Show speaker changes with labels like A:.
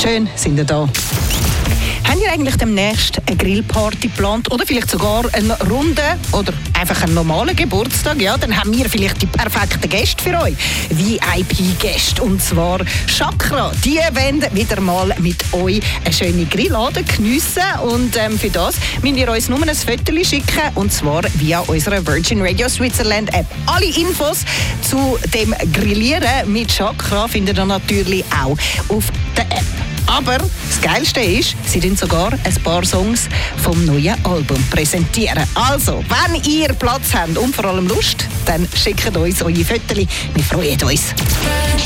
A: Schön, sind ihr da. Habt ihr eigentlich demnächst eine Grillparty geplant oder vielleicht sogar einen runden oder einfach einen normalen Geburtstag? Ja, dann haben wir vielleicht die perfekten Gäste für euch. VIP-Gäste. Und zwar Chakra. Die wollen wieder mal mit euch eine schöne Grillade geniessen. Und für das müsst ihr uns nur ein Foto schicken. Und zwar via unserer Virgin Radio Switzerland App. Alle Infos zu dem Grillieren mit Chakra findet ihr natürlich auch auf der App. Aber das Geilste ist, sie tun sogar ein paar Songs vom neuen Album präsentieren. Also, wenn ihr Platz habt und vor allem Lust, dann schickt uns eure Fotos. Wir freuen uns.